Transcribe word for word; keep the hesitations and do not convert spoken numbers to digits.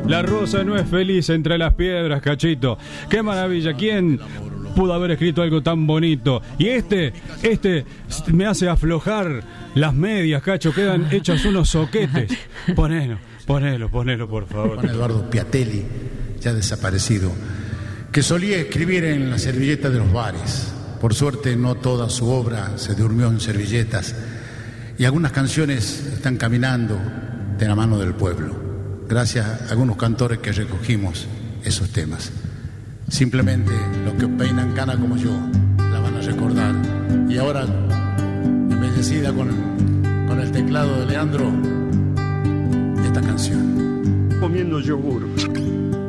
La rosa no es feliz entre las piedras, Cachito. Qué maravilla. ¿Quién pudo haber escrito algo tan bonito? Y este, este me hace aflojar las medias, Cacho. Quedan hechos unos soquetes. Ponelo, ponelo, ponelo, por favor. Juan Eduardo Piatelli, ya desaparecido, que solía escribir en la servilleta de los bares. Por suerte no toda su obra se durmió en servilletas y algunas canciones están caminando de la mano del pueblo, gracias a algunos cantores que recogimos esos temas. Simplemente los que peinan cana como yo la van a recordar. Y ahora, embellecida con, con el teclado de Leandro, esta canción. Comiendo yogur.